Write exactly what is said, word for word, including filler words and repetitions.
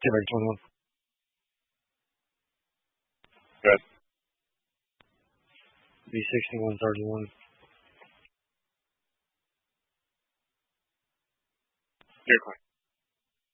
Quebec twenty-one. Good. B sixty-one thirty-one. You're fine.